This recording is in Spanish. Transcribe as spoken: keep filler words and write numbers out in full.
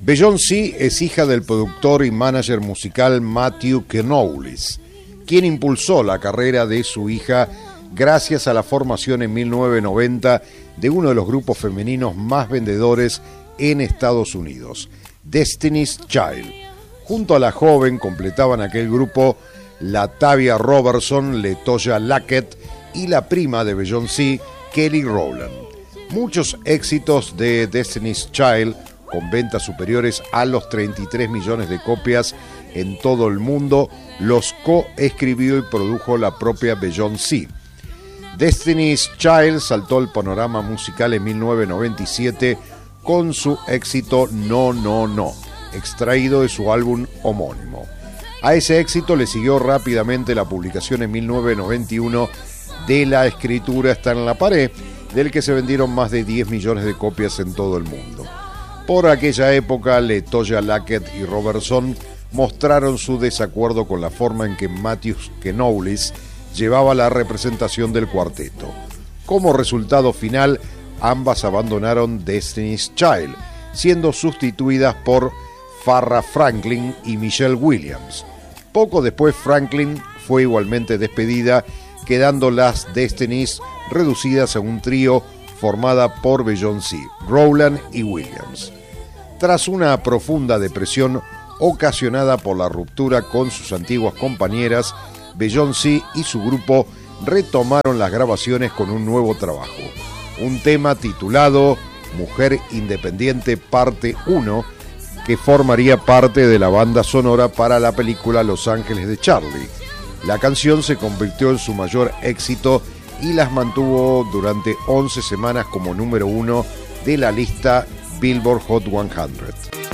Beyoncé es hija del productor y manager musical Matthew Knowles, quien impulsó la carrera de su hija gracias a la formación en mil novecientos noventa de uno de los grupos femeninos más vendedores en Estados Unidos, Destiny's Child. Junto a la joven completaban aquel grupo LaTavia Robertson, LeToya Luckett y la prima de Beyoncé, Kelly Rowland. Muchos éxitos de Destiny's Child, con ventas superiores a los treinta y tres millones de copias en todo el mundo, los coescribió y produjo la propia Beyoncé. Destiny's Child saltó al panorama musical en mil novecientos noventa y siete con su éxito No, No, No, extraído de su álbum homónimo. A ese éxito le siguió rápidamente la publicación en mil novecientos noventa y uno de La escritura está en la pared, del que se vendieron más de diez millones de copias en todo el mundo. Por aquella época, LeToya Luckett y Robertson mostraron su desacuerdo con la forma en que Matthew Knowles llevaba la representación del cuarteto. Como resultado final, ambas abandonaron Destiny's Child, siendo sustituidas por Farrah Franklin y Michelle Williams. Poco después, Franklin fue igualmente despedida, quedando las Destinys reducidas a un trío formada por Beyoncé, Rowland y Williams. Tras una profunda depresión ocasionada por la ruptura con sus antiguas compañeras, Beyoncé y su grupo retomaron las grabaciones con un nuevo trabajo, un tema titulado Mujer Independiente Parte uno, que formaría parte de la banda sonora para la película Los Ángeles de Charlie. La canción se convirtió en su mayor éxito y las mantuvo durante once semanas como número uno de la lista Billboard Hot cien.